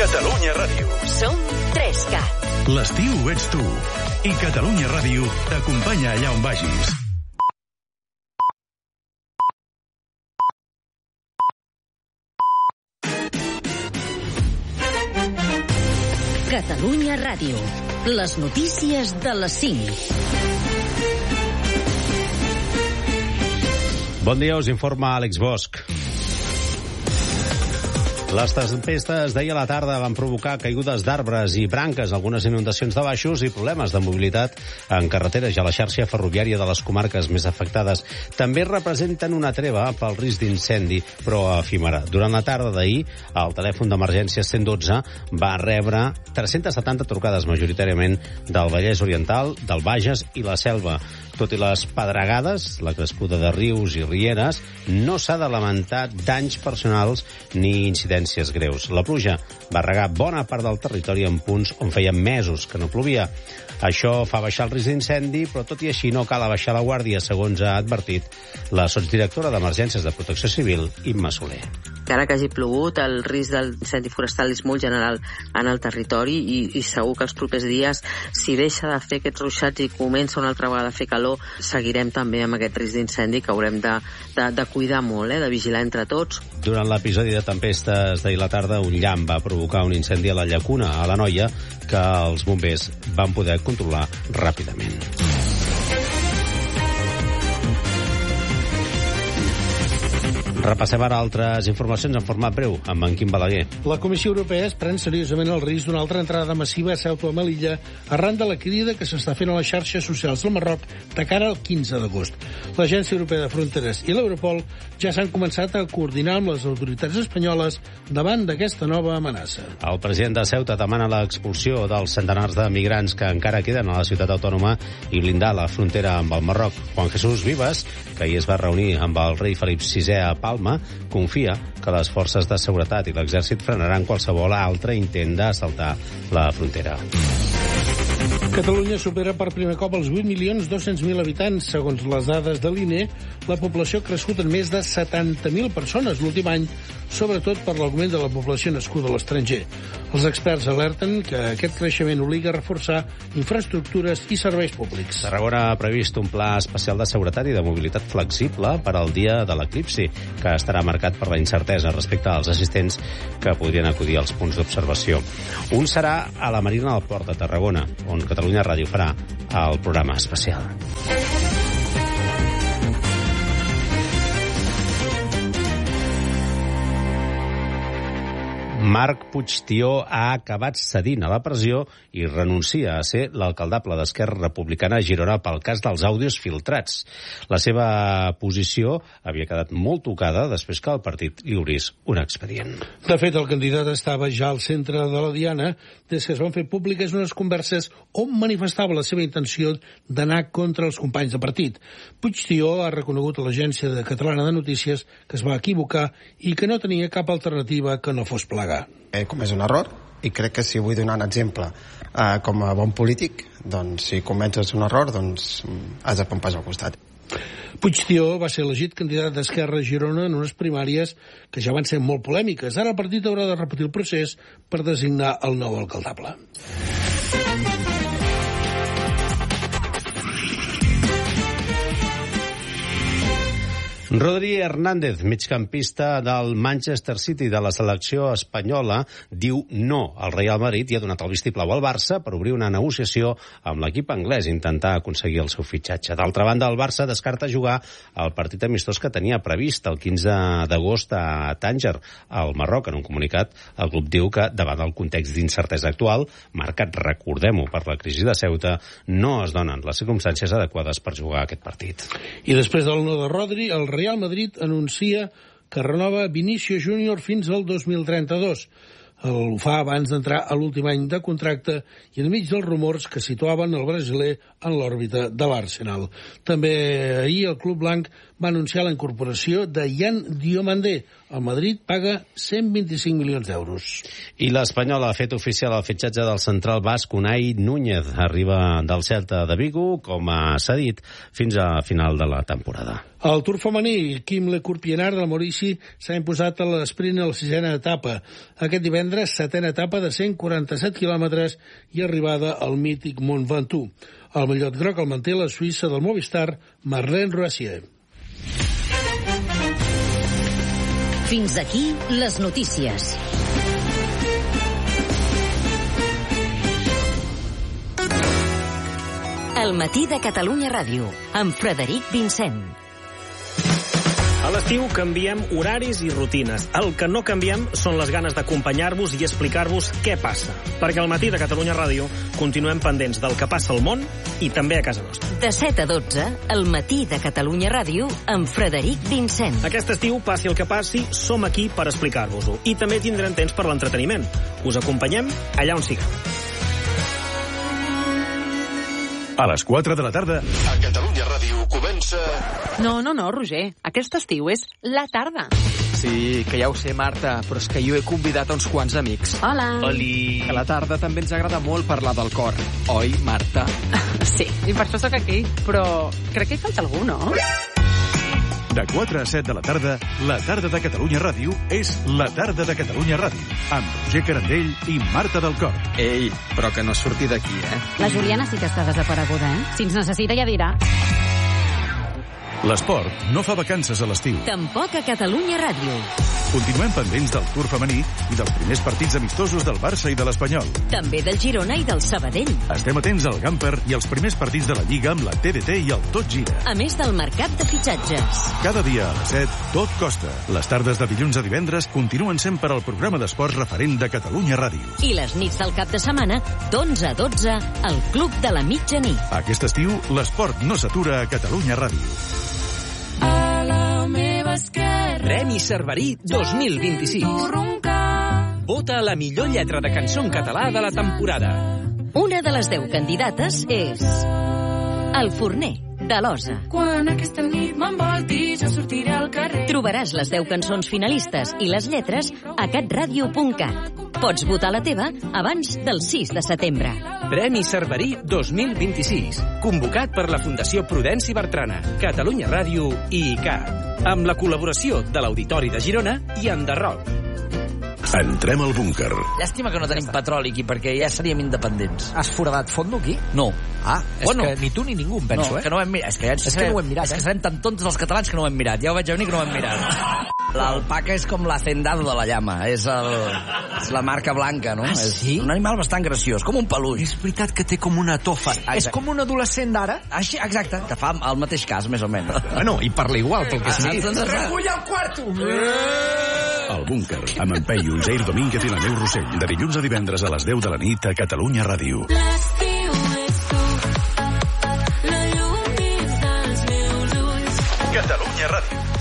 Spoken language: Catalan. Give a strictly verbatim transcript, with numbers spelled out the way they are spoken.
Catalunya Ràdio. Som tres cat. L'estiu ets tu. I Catalunya Ràdio t'acompanya allà on vagis. Catalunya Ràdio. Les notícies de les cinc. Bon dia, us informa Àlex Bosch. Les tempestes d'ahir a la tarda van provocar caigudes d'arbres i branques, algunes inundacions de baixos i problemes de mobilitat en carreteres i a la xarxa ferroviària de les comarques més afectades. També representen una treva pel risc d'incendi, però efímera. Durant la tarda d'ahir, el telèfon d'emergència cent dotze va rebre tres-centes setanta trucades, majoritàriament del Vallès Oriental, del Bages i la Selva. Tot i les pedregades, la crescuda de rius i rieres, no s'ha de lamentar danys personals ni incidències greus. La pluja va regar bona part del territori en punts on feia mesos que no plovia. Això fa baixar el risc d'incendi, però tot i així no cal abaixar la guàrdia, segons ha advertit la sotsdirectora d'Emergències de Protecció Civil, Imma Soler. Encara que hagi plogut, el risc d'incendi forestal és molt general en el territori i, i segur que els propers dies, si deixa de fer aquests ruixats i comença una altra vegada a fer calor, seguirem també amb aquest risc d'incendi que haurem de, de, de cuidar molt, eh, de vigilar entre tots. Durant l'episodi de tempestes d'ahir a la tarda, un llamp va provocar un incendi a la Llacuna, a l'Anoia, que els bombers van poder controlar ràpidament. Repassem ara altres informacions en format breu, amb en Quim Balaguer. La Comissió Europea es pren seriosament el risc d'una altra entrada massiva a Ceuta o Melilla arran de la crida que s'està fent a les xarxes socials del Marroc de cara al quinze d'agost. L'Agència Europea de Fronteres i l'Europol ja s'han començat a coordinar amb les autoritats espanyoles davant d'aquesta nova amenaça. El president de Ceuta demana l'expulsió dels centenars de migrants que encara queden a la ciutat autònoma i blindar la frontera amb el Marroc. Juan Jesús Vives, que ahir es va reunir amb el rei Felip sisè a Palma, confia que les forces de seguretat i l'exèrcit frenaran qualsevol altre intent d'assaltar la frontera. Catalunya supera per primer cop els vuit milions dos-cents mil habitants. Segons les dades de l'I N E, la població ha crescut en més de setanta mil persones l'últim any, sobretot per l'augment de la població nascuda a l'estranger. Els experts alerten que aquest creixement obliga a reforçar infraestructures i serveis públics. Tarragona ha previst un pla especial de seguretat i de mobilitat flexible per al dia de l'eclipsi, que estarà marcat per la incertesa respecte als assistents que podrien acudir als punts d'observació. Un serà a la Marina del Port de Tarragona, on Catalunya Ràdio farà el programa especial. Marc Puigtió ha acabat cedint a la pressió i renuncia a ser l'alcaldable d'Esquerra Republicana a Girona pel cas dels àudios filtrats. La seva posició havia quedat molt tocada després que el partit li obrís un expedient. De fet, el candidat estava ja al centre de la diana des que es van fer públiques unes converses on manifestava la seva intenció d'anar contra els companys de partit. Puigtió ha reconegut a l'Agència Catalana de Notícies que es va equivocar i que no tenia cap alternativa que no fos plegar. He comès un error i crec que si vull donar un exemple eh, com a bon polític, doncs si comences un error, doncs has de fer un pas al costat. Puigtió va ser elegit candidat d'Esquerra a Girona en unes primàries que ja van ser molt polèmiques. Ara el partit haurà de repetir el procés per designar el nou alcaldable. Rodri Hernández, migcampista del Manchester City de la selecció espanyola, diu no al Real Madrid i ha donat el vistiplau al Barça per obrir una negociació amb l'equip anglès i intentar aconseguir el seu fitxatge. D'altra banda, el Barça descarta jugar el partit amistós que tenia previst el quinze d'agost a Tànger, al Marroc. En un comunicat, el club diu que, davant del context d'incertesa actual, marcat, recordem-ho, per la crisi de Ceuta, no es donen les circumstàncies adequades per jugar aquest partit. I després del no de Rodri, el Real Madrid anuncia que renova Vinícius Júnior fins al dos mil trenta-dos. Ho fa abans d'entrar a l'últim any de contracte i enmig dels rumors que situaven el brasiler en l'òrbita de l'Arsenal. També ahir el club blanc va anunciar la incorporació de Yan Diomandé. El Madrid paga cent vint-i-cinc milions d'euros. I l'Espanyol ha fet oficial el fitxatge del central basc Unai Núñez. Arriba del Celta de Vigo, com ha cedit, fins a final de la temporada. Al Tour femení, Kim Lecourt-Pienaar del Maurici s'ha imposat a l'esprint a la sisena etapa. Aquest divendres, setena etapa de cent quaranta-set quilòmetres i arribada al mític Mont Ventoux. El mallot groc el manté la suïssa del Movistar, Marlene Roassier. Fins aquí les notícies. El matí de Catalunya Ràdio, amb Frederic Vincent. A l'estiu canviem horaris i rutines. El que no canviem són les ganes d'acompanyar-vos i explicar-vos què passa. Perquè al matí de Catalunya Ràdio continuem pendents del que passa al món i també a casa nostra. De set a dotze, el matí de Catalunya Ràdio, amb Frederic Vincent. Aquest estiu, passi el que passi, som aquí per explicar-vos-ho. I també tindrem temps per l'entreteniment. Us acompanyem allà on sigueu. A les quatre de la tarda, a Catalunya Ràdio comença... No, no, no, Roger. Aquest estiu és la tarda. Sí, que ja ho sé, Marta, però és que jo he convidat a uns quants amics. Hola. Oli. A la tarda també ens agrada molt parlar del cor. Oi, Marta? Sí, i per això sóc aquí. Però crec que hi falta algú, no? De quatre a set de la tarda, la tarda de Catalunya Ràdio és la tarda de Catalunya Ràdio, amb Roger Carandell i Marta del Cor. Ei, però que no surti d'aquí, eh? La Juliana sí que està desapareguda, eh? Si ens necessita ja dirà. L'esport no fa vacances a l'estiu. Tampoc a Catalunya Ràdio. Continuem pendents del Tour femení i dels primers partits amistosos del Barça i de l'Espanyol. També del Girona i del Sabadell. Estem atents al Gamper i als primers partits de la Lliga amb la T D T i el Tot Gira. A més del mercat de fitxatges. Cada dia a les set, tot costa. Les tardes de dilluns a divendres continuen sent per al programa d'esports referent de Catalunya Ràdio. I les nits del cap de setmana, d'onze a dotze, al Club de la Mitjanit. Aquest estiu, l'esport no s'atura a Catalunya Ràdio. A la meva esquerra. Premi Cerverí dos mil vint-i-sis. Vota la millor lletra de cançó en català de la temporada. Una de les deu candidates és El Forner, de l'Osa. Quan aquesta nit m'envolti, jo sortiré al carrer. Trobaràs les deu cançons finalistes i les lletres a catradio punt cat. Pots votar la teva abans del sis de setembre. Premi Cerverí dos mil vint-i-sis. Convocat per la Fundació Prudenci Bertrana, Catalunya Ràdio i I C A T. Amb la col·laboració de l'Auditori de Girona i Enderroc. Entrem al búnquer. Llàstima que no tenim petroli aquí, perquè ja seríem independents. Has foradat fondo aquí? No. Ah, és bueno, que ni tu ni ningú em penso, no, eh? que no ho hem mirat. És que, ja ens és serem, que no ho hem mirat, és eh? que serem tan tontos els catalans que no ho hem mirat. Ja ho vaig venir que no ho hem mirat. L'alpaca és com l'hacendado de la llama. És, el, és la marca blanca, no? Ah, sí? És un animal bastant graciós, com un peluix. És veritat que té com una tofa. Exacte. És com un adolescent d'ara? Així, exacte, que fa el mateix cas, més o menys. Bueno, i parla igual, pel que sigui. Ah, recull el quarto! El búnquer, amb en Peyu, Jair Domínguez i la Neu Rossell. De dilluns a divendres a les deu de la nit a Catalunya Ràdio. L'estiu és tu, la llum dins dels meus ulls. Catalunya Ràdio.